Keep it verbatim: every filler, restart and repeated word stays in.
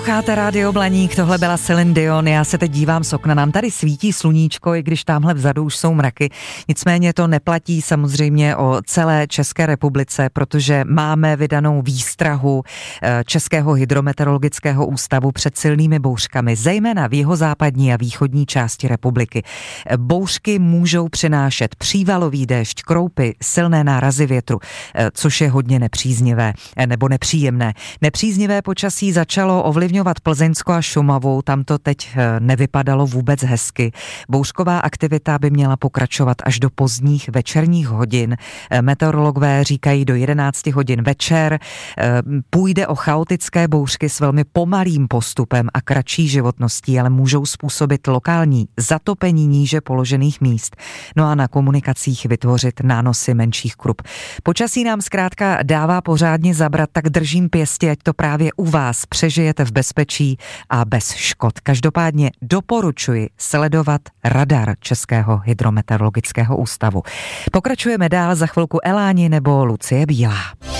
Posloucháte Rádio Blaník, tohle byla Celine Dion, já se teď dívám z okna, nám tady svítí sluníčko, i když tamhle vzadu už jsou mraky, nicméně to neplatí samozřejmě o celé České republice, protože máme vydanou výstrahu Českého hydrometeorologického ústavu před silnými bouřkami, zejména v jihozápadní a východní části republiky. Bouřky můžou přinášet přívalový déšť, kroupy, silné nárazy větru, což je hodně nepříznivé nebo nepříjemné. Nepříznivé počasí začalo ovlivňovat Plzeňsko a Šumavu, tam to teď nevypadalo vůbec hezky. Bouřková aktivita by měla pokračovat až do pozdních večerních hodin. Meteorologové říkají do jedenácti hodin večer. Půjde o chaotické bouřky s velmi pomalým postupem a kratší životností, ale můžou způsobit lokální zatopení níže položených míst. No a na komunikacích vytvořit nánosy menších krup. Počasí nám zkrátka dává pořádně zabrat, tak držím pěstí, ať to právě u vás přežijete v bezpečí a bez škod. Každopádně doporučuji sledovat radar Českého hydrometeorologického ústavu. Pokračujeme dál, za chvilku Eláni nebo Lucie Bílá.